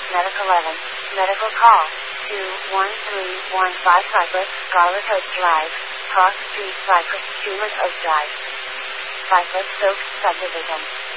Medical 11. Medical call. 21315 Cypress, Scarlet Oak Drive, Cross Street, Cypress, Steelers Oak Drive. Cypress Oak Subdivision.